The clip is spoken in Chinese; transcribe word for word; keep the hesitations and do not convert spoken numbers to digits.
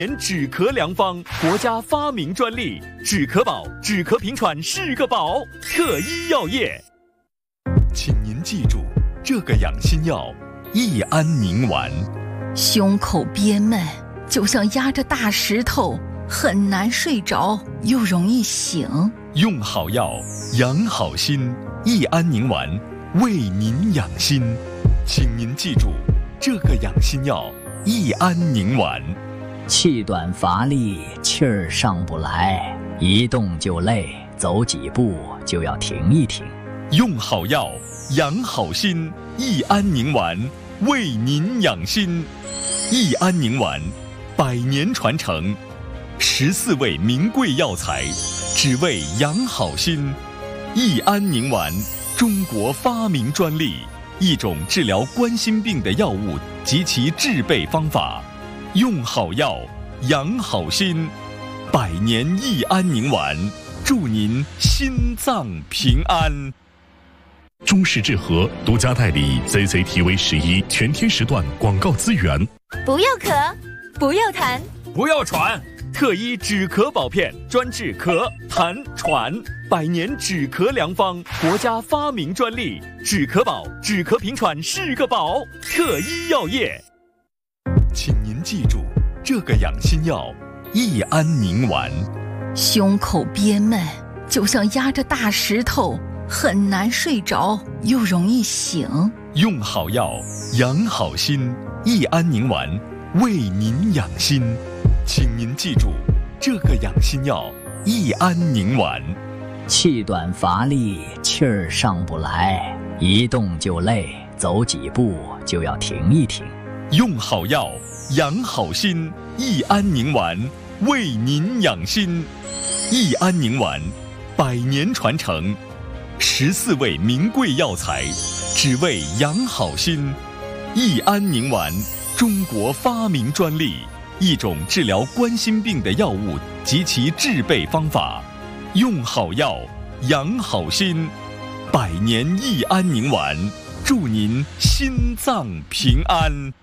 年止咳良方，国家发明专利，止咳宝，止咳平喘是个宝。特医药业，请您记住这个养心药：益安宁丸。 胸口憋闷，就像压着大石头，很难睡着，又容易醒。 用好药，养好心。益安宁丸为您养心，请您记住这个养心药：益安宁丸。 气短乏力，气儿上不来，一动就累，走几步就要停一停。 用好药，养好心。益安宁丸为您养心。益安宁丸，百年传承，十四味名贵药材，只为养好心。益安宁丸，中国发明专利，一种治疗冠心病的药物及其制备方法。用好药，养好心。百年益安宁丸，祝您心脏平安。 中式治和独家代理 Z Z T V 十一全天时段广告资源。 不要咳，不要痰， 不要喘，特医止咳宝片专治咳、痰、喘，百年止咳良方，国家发明专利，止咳宝，止咳平喘是个宝。特医药业，请您记住这个养心药：益安宁丸。 胸口憋闷，就像压着大石头，很难睡着，又容易醒。 用好药，养好心。益安宁丸为您养心，请您记住这个养心药：益安宁丸。 气短乏力，气儿上不来，一动就累，走几步就要停一停。 用好药，养好心。益安宁丸为您养心。益安宁丸，百年传承，十四味名贵药材，只为养好心。益安宁丸，中国发明专利，一种治疗冠心病的药物及其制备方法。用好药，养好心。百年益安宁丸，祝您心脏平安。